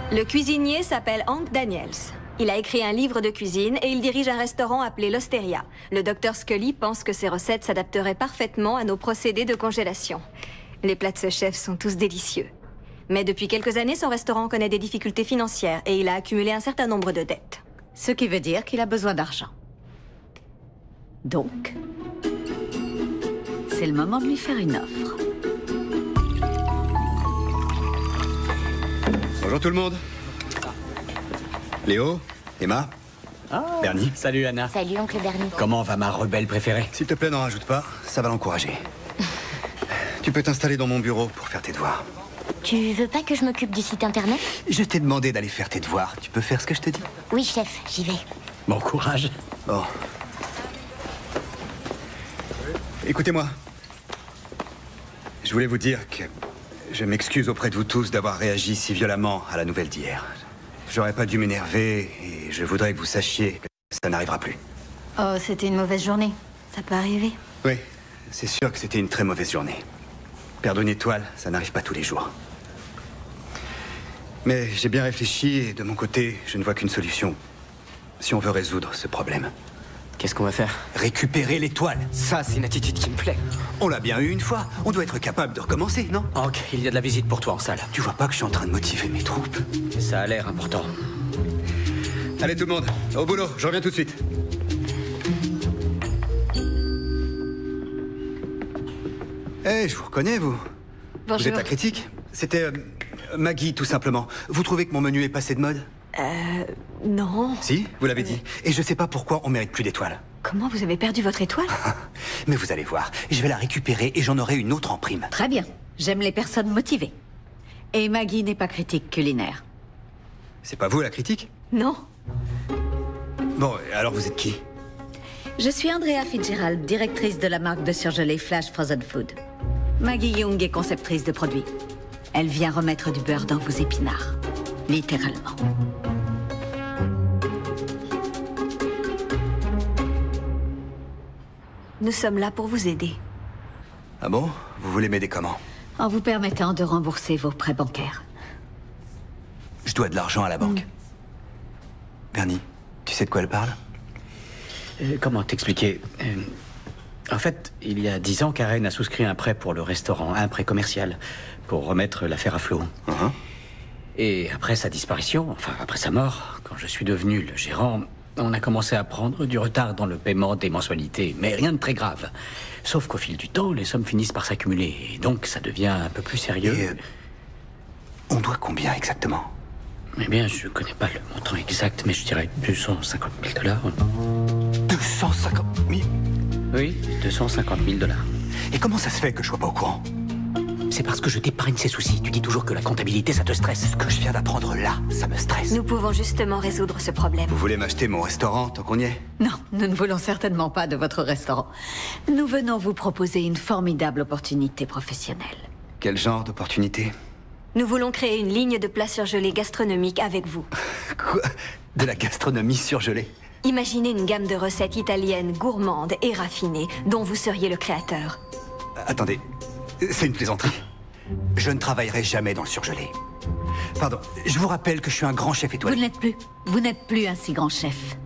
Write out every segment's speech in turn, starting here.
Le cuisinier s'appelle Hank Daniels. Il a écrit un livre de cuisine et il dirige un restaurant appelé l'Osteria. Le docteur Scully pense que ses recettes s'adapteraient parfaitement à nos procédés de congélation. Les plats de ce chef sont tous délicieux. Mais depuis quelques années, son restaurant connaît des difficultés financières et il a accumulé un certain nombre de dettes. Ce qui veut dire qu'il a besoin d'argent. Donc, c'est le moment de lui faire une offre. Bonjour tout le monde. Léo, Emma, Bernie. Salut Anna. Salut, oncle Bernie. Comment va ma rebelle préférée? S'il te plaît, n'en rajoute pas, ça va l'encourager. Tu peux t'installer dans mon bureau pour faire tes devoirs. Tu veux pas que je m'occupe du site internet? Je t'ai demandé d'aller faire tes devoirs. Tu peux faire ce que je te dis? Oui, chef, j'y vais. Bon courage. Bon. Écoutez-moi. Je voulais vous dire que je m'excuse auprès de vous tous d'avoir réagi si violemment à la nouvelle d'hier. J'aurais pas dû m'énerver et je voudrais que vous sachiez que ça n'arrivera plus. Oh, c'était une mauvaise journée. Ça peut arriver. Oui, c'est sûr que c'était une très mauvaise journée. Perdre une étoile, ça n'arrive pas tous les jours. Mais j'ai bien réfléchi et de mon côté, je ne vois qu'une solution. Si on veut résoudre ce problème. Qu'est-ce qu'on va faire? Récupérer l'étoile. Ça, c'est une attitude qui me plaît. On l'a bien eu une fois. On doit être capable de recommencer, non? Hank, il y a de la visite pour toi en salle. Tu vois pas que je suis en train de motiver mes troupes? Ça a l'air important. Allez tout le monde, au boulot, je reviens tout de suite. Eh, je vous reconnais, vous. Bonjour. Vous êtes la critique? C'était Maggie, tout simplement. Vous trouvez que mon menu est passé de mode? Non. Si, vous l'avez dit. Et je sais pas pourquoi on mérite plus d'étoiles. Comment vous avez perdu votre étoile? Mais vous allez voir, je vais la récupérer et j'en aurai une autre en prime. Très bien. J'aime les personnes motivées. Et Maggie n'est pas critique culinaire. C'est pas vous la critique? Non. Bon, alors vous êtes qui? Je suis Andrea Fitzgerald, directrice de la marque de surgelé Flash Frozen Food. Maggie Young est conceptrice de produits. Elle vient remettre du beurre dans vos épinards. Littéralement. Nous sommes là pour vous aider. Ah bon? Vous voulez m'aider comment? En vous permettant de rembourser vos prêts bancaires. Je dois de l'argent à la banque. Bernie, tu sais de quoi elle parle? Comment t'expliquer? En fait, il y a 10 ans, Karen a souscrit un prêt pour le restaurant, un prêt commercial, pour remettre l'affaire à flot. Et après sa disparition, enfin après sa mort, quand je suis devenu le gérant, on a commencé à prendre du retard dans le paiement des mensualités, mais rien de très grave. Sauf qu'au fil du temps, les sommes finissent par s'accumuler, et donc ça devient un peu plus sérieux. Et on doit combien exactement? Eh bien, je connais pas le montant exact, mais je dirais 250 000 $. 250 000? Oui, 250 000 $. Et comment ça se fait que je sois pas au courant? C'est parce que je t'épargne ces soucis. Tu dis toujours que la comptabilité, ça te stresse. Ce que je viens d'apprendre là, ça me stresse. Nous pouvons justement résoudre ce problème. Vous voulez m'acheter mon restaurant tant qu'on y est? Non, nous ne voulons certainement pas de votre restaurant. Nous venons vous proposer une formidable opportunité professionnelle. Quel genre d'opportunité? Nous voulons créer une ligne de plats surgelés gastronomiques avec vous. Quoi? De la gastronomie surgelée? Imaginez une gamme de recettes italiennes gourmandes et raffinées dont vous seriez le créateur. Attendez, c'est une plaisanterie. Je ne travaillerai jamais dans le surgelé. Pardon, je vous rappelle que je suis un grand chef Vous étoilé. ne l'êtes plus. Vous n'êtes plus un si grand chef.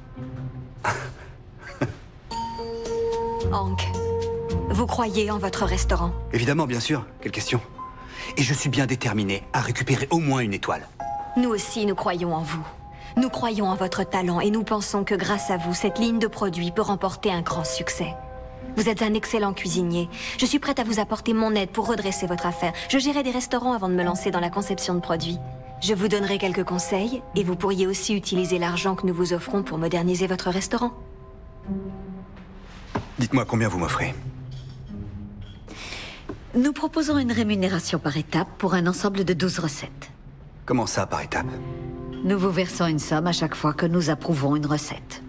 Hank, vous croyez en votre restaurant? Évidemment, bien sûr. Quelle question? Et je suis bien déterminé à récupérer au moins une étoile. Nous aussi, nous croyons en vous. Nous croyons en votre talent et nous pensons que grâce à vous, cette ligne de produits peut remporter un grand succès. Vous êtes un excellent cuisinier. Je suis prête à vous apporter mon aide pour redresser votre affaire. Je gérais des restaurants avant de me lancer dans la conception de produits. Je vous donnerai quelques conseils et vous pourriez aussi utiliser l'argent que nous vous offrons pour moderniser votre restaurant. Dites-moi combien vous m'offrez. Nous proposons une rémunération par étape pour un ensemble de 12 recettes. Comment ça, par étapes? Nous vous versons une somme à chaque fois que nous approuvons une recette.